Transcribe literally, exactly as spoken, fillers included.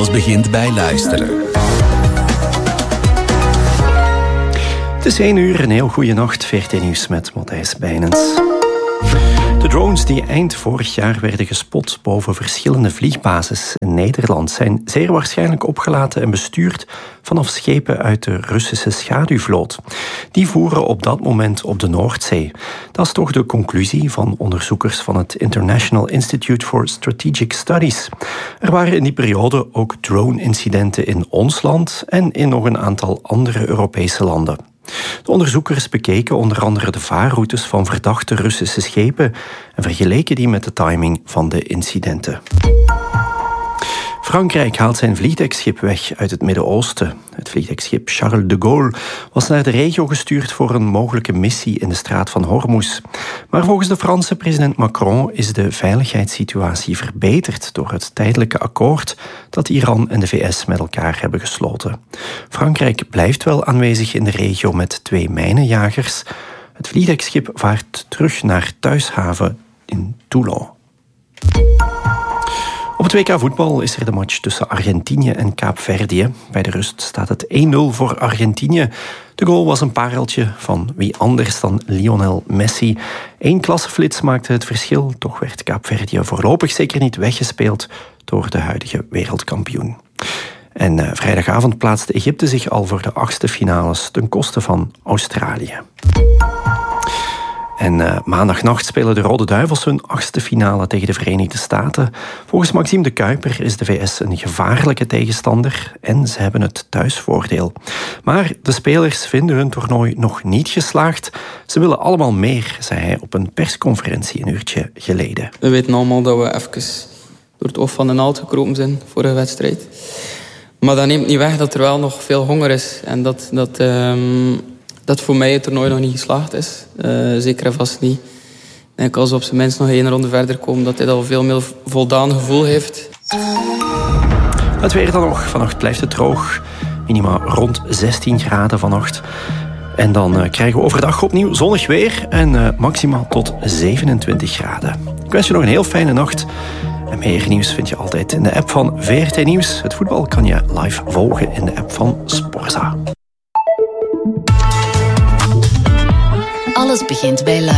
Alles begint bij luisteren. Het is één uur, een heel goede nacht. V R T Nieuws met Matthijs Bijnens. De drones die eind vorig jaar werden gespot boven verschillende vliegbases in Nederland zijn zeer waarschijnlijk opgelaten en bestuurd vanaf schepen uit de Russische schaduwvloot. Die voeren op dat moment op de Noordzee. Dat is toch de conclusie van onderzoekers van het International Institute for Strategic Studies. Er waren in die periode ook drone-incidenten in ons land en in nog een aantal andere Europese landen. De onderzoekers bekeken onder andere de vaarroutes van verdachte Russische schepen en vergeleken die met de timing van de incidenten. Frankrijk haalt zijn vliegdekschip weg uit het Midden-Oosten. Het vliegdekschip Charles de Gaulle was naar de regio gestuurd voor een mogelijke missie in de straat van Hormuz. Maar volgens de Franse president Macron is de veiligheidssituatie verbeterd door het tijdelijke akkoord dat Iran en de V S met elkaar hebben gesloten. Frankrijk blijft wel aanwezig in de regio met twee mijnenjagers. Het vliegdekschip vaart terug naar thuishaven in Toulon. Op het W K voetbal is er de match tussen Argentinië en Kaapverdië. Bij de rust staat het één nul voor Argentinië. De goal was een pareltje van wie anders dan Lionel Messi. Eén klasseflits maakte het verschil, toch werd Kaapverdië voorlopig zeker niet weggespeeld door de huidige wereldkampioen. En uh, vrijdagavond plaatste Egypte zich al voor de achtste finales ten koste van Australië. En uh, maandagnacht spelen de Rode Duivels hun achtste finale tegen de Verenigde Staten. Volgens Maxime de Kuiper is de V S een gevaarlijke tegenstander en ze hebben het thuisvoordeel. Maar de spelers vinden hun toernooi nog niet geslaagd. Ze willen allemaal meer, zei hij op een persconferentie een uurtje geleden. We weten allemaal dat we even door het oog van de naald gekropen zijn voor een wedstrijd. Maar dat neemt niet weg dat er wel nog veel honger is en dat... dat um... dat voor mij het toernooi nog niet geslaagd is. Uh, zeker en vast niet. Ik denk als we op zijn minst nog één ronde verder komen, dat hij al veel meer voldaan gevoel heeft. Het weer dan nog. Vannacht blijft het droog. Minima rond zestien graden vannacht. En dan uh, krijgen we overdag opnieuw zonnig weer. En uh, maximaal tot zevenentwintig graden. Ik wens je nog een heel fijne nacht. En meer nieuws vind je altijd in de app van V R T Nieuws. Het voetbal kan je live volgen in de app van Sporza. Alles begint bij luisteren.